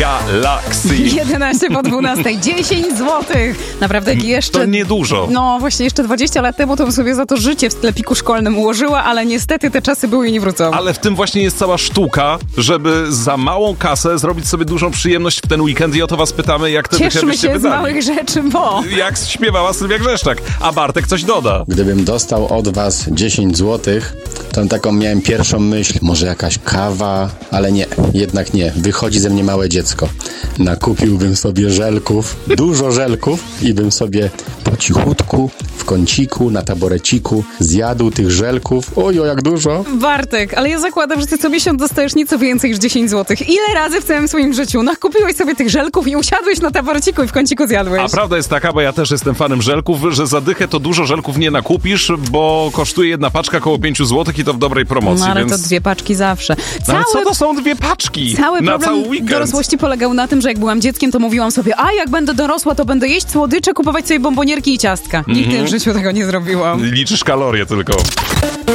Galaxy. 11 po 12, 10 złotych. Naprawdę jeszcze... To niedużo. No właśnie, jeszcze 20 lat temu to bym sobie za to życie w sklepiku szkolnym ułożyła, ale niestety te czasy były i nie wrócą. Ale w tym właśnie jest cała sztuka, żeby za małą kasę zrobić sobie dużą przyjemność w ten weekend i o to was pytamy, jak te dychy Cieszmy byście się z wydali. małych rzeczy, bo... Jak śpiewała Sylwia Grzeszczak. A Bartek coś doda. Gdybym dostał od was 10 złotych, to taką miałem pierwszą myśl, może jakaś kawa, ale nie, jednak nie. Wychodzi ze mnie małe dziecko. Nakupiłbym sobie żelków, dużo żelków i bym sobie po cichutku, w kąciku, na taboreciku zjadł tych żelków. Ojo, jak dużo. Bartek, ale ja zakładam, że ty co miesiąc dostajesz nieco więcej niż 10 złotych. Ile razy w całym swoim życiu nakupiłeś sobie tych żelków i usiadłeś na taboreciku i w kąciku zjadłeś? A prawda jest taka, bo ja też jestem fanem żelków, że za dychę to dużo żelków nie nakupisz, bo kosztuje jedna paczka około 5 złotych i to w dobrej promocji. No ale więc... to 2 paczki zawsze. Ale co to są 2 paczki? Cały na problem cały weekend. dorosłości polegał na tym, że jak byłam dzieckiem, to mówiłam sobie, a jak będę dorosła, to będę jeść słodycze, kupować sobie bombonierki i ciastka. Nigdy w życiu tego nie zrobiłam. Liczysz kalorie tylko.